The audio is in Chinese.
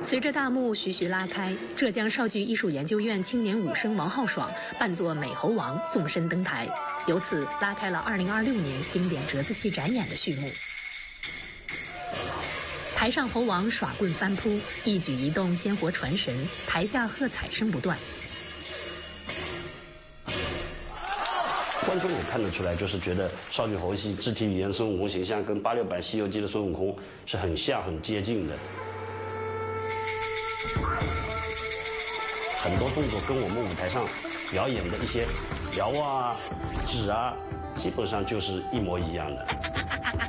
随着大幕徐徐拉开，浙江少剧艺术研究院青年武生王浩爽扮作美猴王纵身登台，由此拉开了2026年经典折子戏展演的序幕。台上猴王耍棍翻扑，一举一动鲜活传神，台下喝彩声不断。 观众也看得出来，就是觉得少女猴戏肢体语言孙悟空形象跟86版《西游记》的孙悟空是很像、很接近的。很多动作跟我们舞台上表演的一些摇啊、指啊，基本上就是一模一样的。